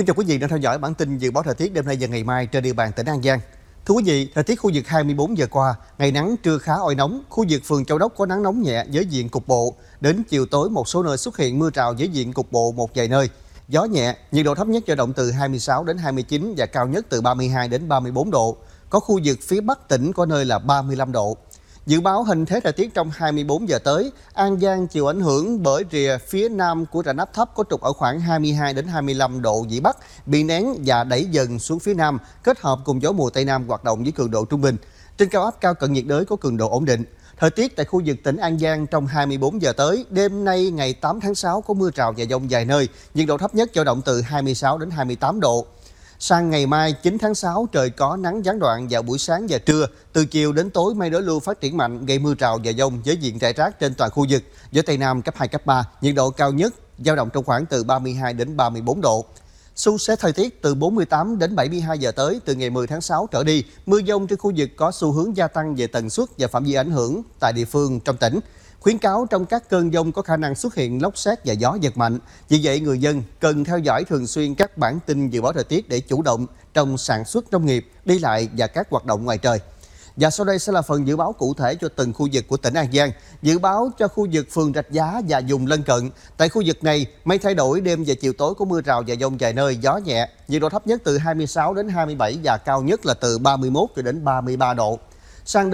Kính chào quý vị đang theo dõi bản tin dự báo thời tiết đêm nay và ngày mai trên địa bàn tỉnh An Giang. Thưa quý vị, thời tiết khu vực 24 giờ qua, ngày nắng trưa khá oi nóng, khu vực phường Châu Đốc có nắng nóng nhẹ với diện cục bộ, đến chiều tối một số nơi xuất hiện mưa rào với diện cục bộ một vài nơi. Gió nhẹ, nhiệt độ thấp nhất dao động từ 26 đến 29 và cao nhất từ 32 đến 34 độ. Có khu vực phía Bắc tỉnh có nơi là 35 độ. Dự báo hình thế thời tiết trong 24 giờ tới, An Giang chịu ảnh hưởng bởi rìa phía nam của rãnh áp thấp có trục ở khoảng 22 đến 25 độ vĩ Bắc, bị nén và đẩy dần xuống phía nam, kết hợp cùng gió mùa Tây Nam hoạt động với cường độ trung bình. Trên cao áp cao cận nhiệt đới có cường độ ổn định. Thời tiết tại khu vực tỉnh An Giang trong 24 giờ tới, đêm nay ngày 8 tháng 6 có mưa rào và dông vài nơi, nhiệt độ thấp nhất dao động từ 26 đến 28 độ. Sang ngày mai 9 tháng 6 trời có nắng gián đoạn vào buổi sáng và trưa, từ chiều đến tối mây đối lưu phát triển mạnh gây mưa rào và dông với diện rải rác trên toàn khu vực, gió Tây Nam cấp 2, cấp 3, nhiệt độ cao nhất dao động trong khoảng từ 32 đến 34 độ. Xu thế thời tiết từ 48 đến 72 giờ tới, từ ngày 10 tháng 6 trở đi, mưa dông trên khu vực có xu hướng gia tăng về tần suất và phạm vi ảnh hưởng tại địa phương trong tỉnh. Khuyến cáo trong các cơn dông có khả năng xuất hiện lốc sét và gió giật mạnh. Vì vậy, người dân cần theo dõi thường xuyên các bản tin dự báo thời tiết để chủ động trong sản xuất nông nghiệp, đi lại và các hoạt động ngoài trời. Và sau đây sẽ là phần dự báo cụ thể cho từng khu vực của tỉnh An Giang. Dự báo cho khu vực phường Rạch Giá và vùng lân cận. Tại khu vực này, mây thay đổi, đêm và chiều tối có mưa rào và dông vài nơi, gió nhẹ. Nhiệt độ thấp nhất từ 26 đến 27 và cao nhất là từ 31 cho đến 33 độ. Sang